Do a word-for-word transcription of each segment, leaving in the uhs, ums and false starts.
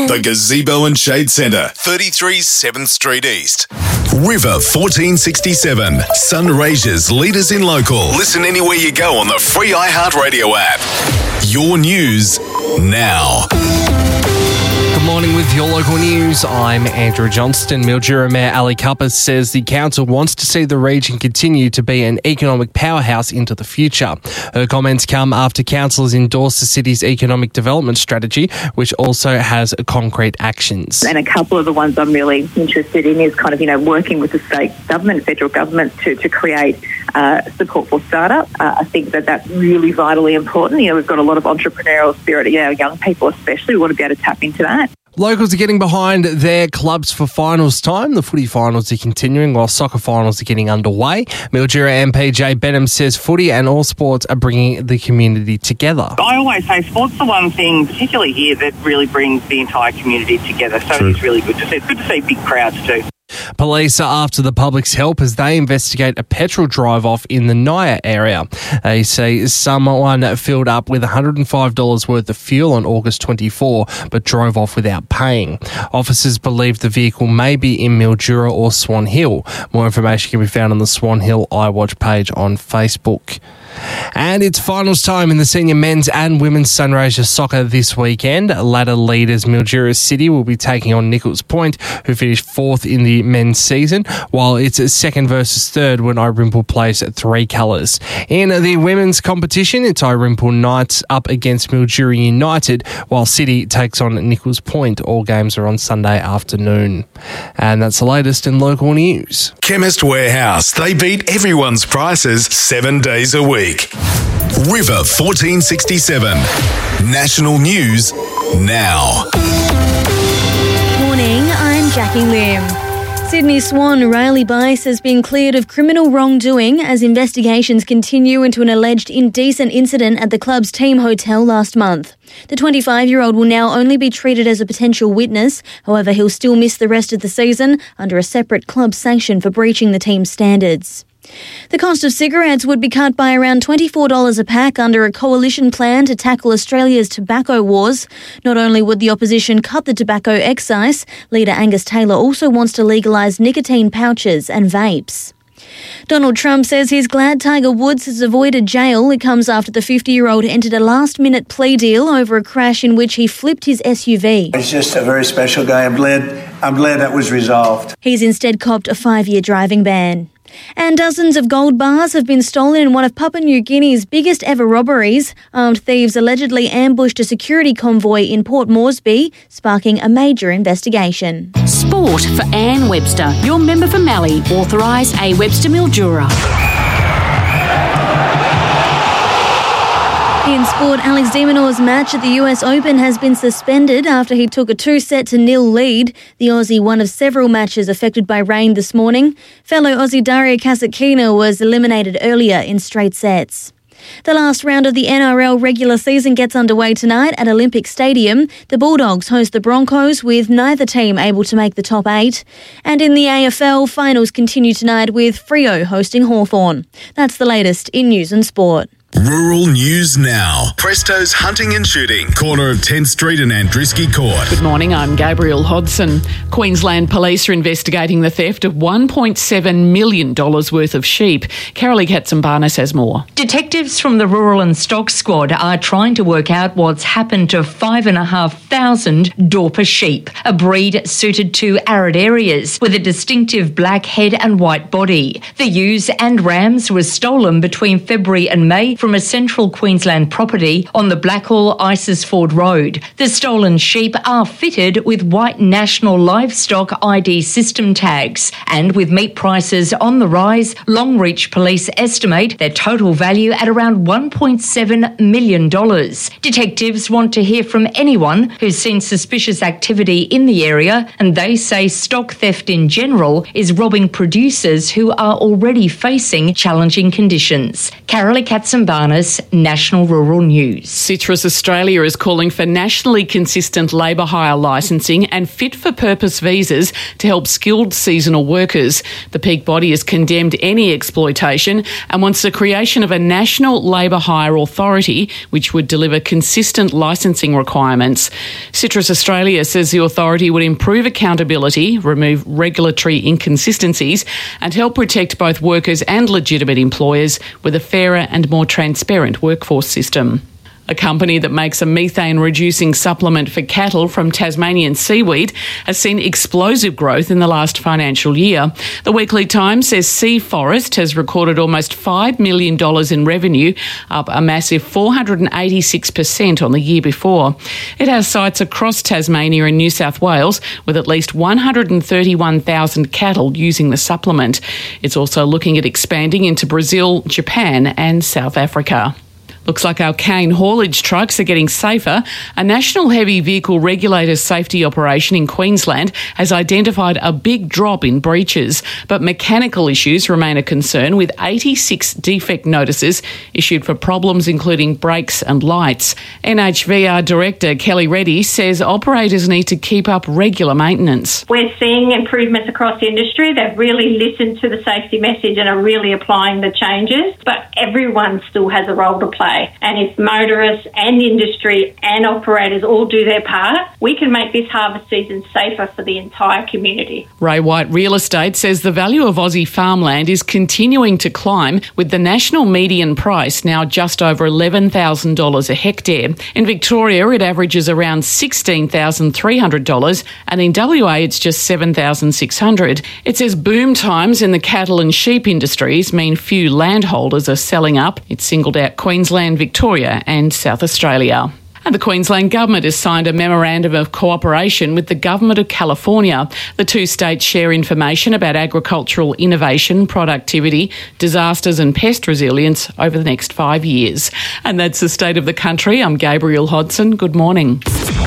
The Gazebo and Shade Centre, thirty-three seventh Street East. River fourteen sixty-seven, Sunraysia's leaders in local. Listen anywhere you go on the free iHeartRadio app. Your news now. Good morning with your local news. I'm Andrew Johnston. Mildura Mayor Ali Cuppa says the council wants to see the region continue to be an economic powerhouse into the future. Her comments come after council has endorsed the city's economic development strategy, which also has concrete actions. And a couple of the ones I'm really interested in is kind of, you know, working with the state government, federal government to, to create uh, support for startup. Uh, I think that that's really vitally important. You know, we've got a lot of entrepreneurial spirit, you know, young people especially. We want to be able to tap into that. Locals are getting behind their clubs for finals time. The footy finals are continuing while soccer finals are getting underway. Mildura M P Jay Benham says footy and all sports are bringing the community together. I always say sport's the one thing, particularly here, that really brings the entire community together. So True. It's really good to see. It's good to see big crowds too. Police are after the public's help as they investigate a petrol drive-off in the Naya area. They say someone filled up with one hundred five dollars worth of fuel on August twenty-fourth but drove off without paying. Officers believe the vehicle may be in Mildura or Swan Hill. More information can be found on the Swan Hill iWatch page on Facebook. And it's finals time in the senior men's and women's Sunraysia soccer this weekend. Ladder leaders Mildura City will be taking on Nichols Point, who finished fourth in the men's season, while it's second versus third when Irimple plays three colours. In the women's competition, it's Irimple Knights up against Mildura United, while City takes on Nichols Point. All games are on Sunday afternoon. And that's the latest in local news. Chemist Warehouse. They beat everyone's prices seven days a week. River fourteen sixty-seven. National news now. Morning, I'm Jackie Lim. Sydney Swan Riley Bice has been cleared of criminal wrongdoing as investigations continue into an alleged indecent incident at the club's team hotel last month. The twenty-five-year-old will now only be treated as a potential witness. However, he'll still miss the rest of the season under a separate club sanction for breaching the team's standards. The cost of cigarettes would be cut by around twenty-four dollars a pack under a coalition plan to tackle Australia's tobacco wars. Not only would the opposition cut the tobacco excise, leader Angus Taylor also wants to legalise nicotine pouches and vapes. Donald Trump says he's glad Tiger Woods has avoided jail. It comes after the fifty-year-old entered a last-minute plea deal over a crash in which he flipped his S U V. He's just a very special guy. I'm glad, I'm glad that was resolved. He's instead copped a five-year driving ban. And dozens of gold bars have been stolen in one of Papua New Guinea's biggest ever robberies. Armed thieves allegedly ambushed a security convoy in Port Moresby, sparking a major investigation. Sport for Anne Webster, your member for Mallee. Authorise A. Webster Mildura. In sport, Alex de Minaur's match at the U S Open has been suspended after he took a two-set to nil lead. The Aussie, one of several matches affected by rain this morning. Fellow Aussie Daria Kasatkina was eliminated earlier in straight sets. The last round of the N R L regular season gets underway tonight at Olympic Stadium. The Bulldogs host the Broncos, with neither team able to make the top eight. And in the A F L, finals continue tonight with Freo hosting Hawthorn. That's the latest in news and sport. Rural News Now. Presto's Hunting and Shooting, corner of tenth Street and Andrisky Court. Good morning, I'm Gabrielle Hodson. Queensland Police are investigating the theft of one point seven million dollars worth of sheep. Carolee Katzenbarnes has more. Detectives from the Rural and Stock Squad are trying to work out what's happened to five and a half thousand Dorper sheep, a breed suited to arid areas with a distinctive black head and white body. The ewes and rams were stolen between February and May from a central Queensland property on the Blackhall Isisford Road. The stolen sheep are fitted with white National Livestock I D system tags, and with meat prices on the rise, Longreach Police estimate their total value at around one point seven million dollars. Detectives want to hear from anyone who's seen suspicious activity in the area, and they say stock theft in general is robbing producers who are already facing challenging conditions. Carolee Katzenbarnes, Barnes, National Rural News. Citrus Australia is calling for nationally consistent labour hire licensing and fit-for-purpose visas to help skilled seasonal workers. The peak body has condemned any exploitation and wants the creation of a national labour hire authority which would deliver consistent licensing requirements. Citrus Australia says the authority would improve accountability, remove regulatory inconsistencies and help protect both workers and legitimate employers with a fairer and more transparent workforce system. A company that makes a methane-reducing supplement for cattle from Tasmanian seaweed has seen explosive growth in the last financial year. The Weekly Times says Sea Forest has recorded almost five million dollars in revenue, up a massive four hundred eighty-six percent on the year before. It has sites across Tasmania and New South Wales with at least one hundred thirty-one thousand cattle using the supplement. It's also looking at expanding into Brazil, Japan and South Africa. Looks like our cane haulage trucks are getting safer. A National Heavy Vehicle Regulator safety operation in Queensland has identified a big drop in breaches, but mechanical issues remain a concern, with eighty-six defect notices issued for problems including brakes and lights. N H V R Director Kelly Reddy says operators need to keep up regular maintenance. We're seeing improvements across the industry. They've really listened to the safety message and are really applying the changes, but everyone still has a role to play. And if motorists and industry and operators all do their part, we can make this harvest season safer for the entire community. Ray White Real Estate says the value of Aussie farmland is continuing to climb, with the national median price now just over eleven thousand dollars a hectare. In Victoria, it averages around sixteen thousand three hundred dollars, and in W A it's just seven thousand six hundred dollars. It says boom times in the cattle and sheep industries mean few landholders are selling up. It singled out Queensland, Victoria and South Australia. And the Queensland Government has signed a memorandum of cooperation with the Government of California. The two states share information about agricultural innovation, productivity, disasters and pest resilience over the next five years. And that's the state of the country. I'm Gabrielle Hodson. Good morning.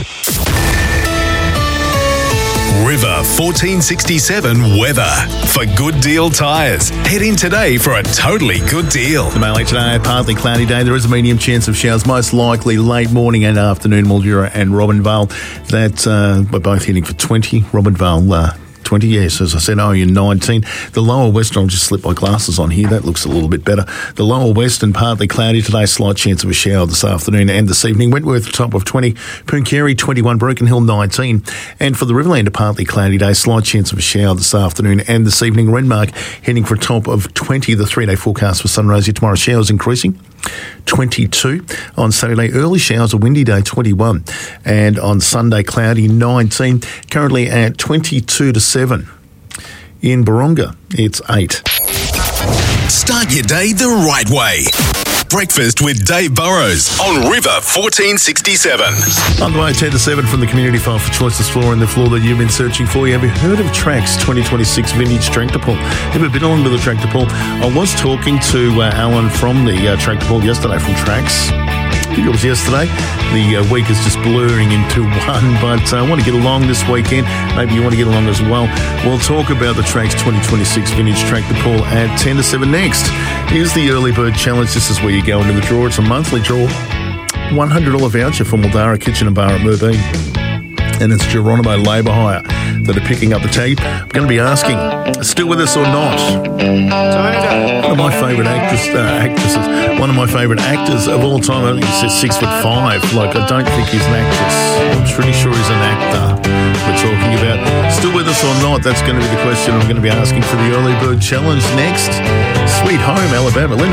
River fourteen sixty-seven weather. For Good Deal Tyres, head in today for a totally good deal. The Mallee today, partly cloudy day. There is a medium chance of showers, most likely late morning and afternoon. Mildura and Robinvale, that uh, we're both heading for twenty. Robinvale, uh, twenty, yes, as I said, oh, you're nineteen. The lower western, I'll just slip my glasses on here, that looks a little bit better. The lower western, partly cloudy today, slight chance of a shower this afternoon and this evening. Wentworth, top of twenty. Pooncarie, twenty-one. Broken Hill, nineteen. And for the Riverland, a partly cloudy day, slight chance of a shower this afternoon and this evening. Renmark, heading for a top of twenty. The three-day forecast for Sunraysia tomorrow, showers increasing. twenty-two. On Saturday, early showers, a windy day, twenty-one. And on Sunday, cloudy, nineteen. Currently at twenty-two to seven. In Baronga, it's eight. Start your day the right way. Breakfast with Dave Burrows on River fourteen sixty-seven. On the way, ten to seven from the Community File for Choices floor and the floor that you've been searching for. Have you heard of Trax twenty twenty-six Vintage Tractor Pull? Ever been on with the Tractor Pull? I was talking to uh, Alan from the uh, Tractor Pull yesterday from Trax. I think it was yesterday. The uh, week is just blurring into one, but I uh, want to get along this weekend. Maybe you want to get along as well. We'll talk about the Trax twenty twenty-six Vintage Tractor Pull at ten to seven next. Here's the Early Bird Challenge. This is where you go into the draw. It's a monthly draw. one hundred dollars voucher for Mildara Kitchen and Bar at Merbean. And it's Geronimo Labour Hire that are picking up the tag. I'm going to be asking, still with us or not? One of my favourite actress, uh, actresses, one of my favourite actors of all time. I think he says six foot five. Like, I don't think he's an actress. I'm pretty sure he's an actor we're talking about. Still with us or not? That's going to be the question I'm going to be asking for the Early Bird Challenge next. Sweet Home, Alabama.